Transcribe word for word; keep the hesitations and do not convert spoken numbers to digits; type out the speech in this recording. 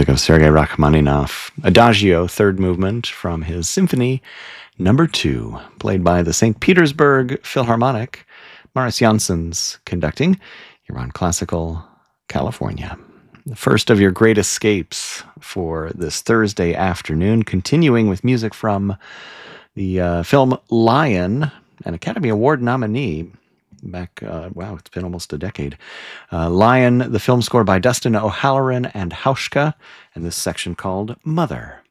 music of Sergei Rachmaninoff. Adagio, third movement from his Symphony Number Two, played by the Saint Petersburg Philharmonic. Marius Janssen's conducting here on Classical California. The first of your great escapes for this Thursday afternoon, continuing with music from the uh, film Lion, an Academy Award nominee. Back, uh, wow, it's been almost a decade. Uh, Lion, the film score by Dustin O'Halloran and Hauschka, and this section called Mother.